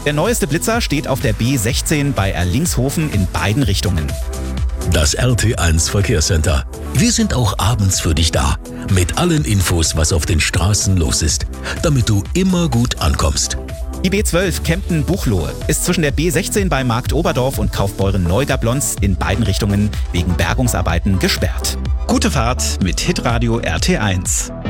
Der neueste Blitzer steht auf der B16 bei Erlingshofen in beiden Richtungen. Das RT1 Verkehrscenter. Wir sind auch abends für dich da. Mit allen Infos, was auf den Straßen los ist. Damit du immer gut ankommst. Die B12 Kempten-Buchloe ist zwischen der B16 bei Markt Oberdorf und Kaufbeuren-Neugablonz in beiden Richtungen wegen Bergungsarbeiten gesperrt. Gute Fahrt mit Hitradio RT1.